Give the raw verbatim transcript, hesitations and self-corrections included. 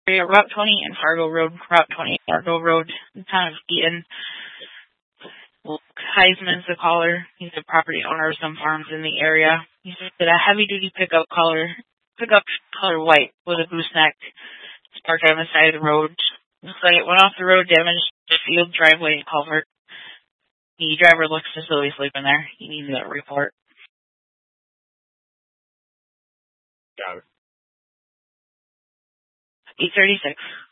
area, Route twenty and Fargo Road. Route twenty, Fargo Road, kind of eaten. Heisman's the caller. He's the property owner of some farms in the area. He's a heavy-duty pickup color, pickup color white with a gooseneck. It's parked on the side of the road. Looks like it went off the road, damaged the field, driveway, and culvert. The driver looks to still be sleeping there. He needs a report. Got it. eight thirty-six.